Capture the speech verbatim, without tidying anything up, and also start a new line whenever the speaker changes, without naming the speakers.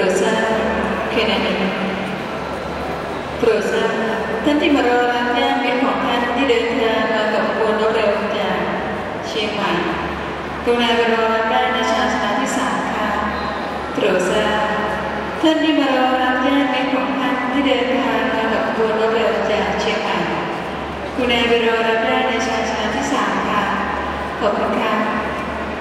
ดทราบแค่นั้นเองโปรดทราบท่านที่มารอรับญาติมิตรของท่านที่เดินทางมากับขบวนรถเร็วจากเชียงใหม่กรุณาไปรอรับได้ในชานชาลาที่สามค่ะโปรดทราบท่านที่มารอรับญาติมิตรของท่านที่เดินทางมากับขบวนรถเร็วจากเชียงใหม่กรุณาไปรอรับได้ในชานชาลาที่สามค่ะขอบคุณค่ะ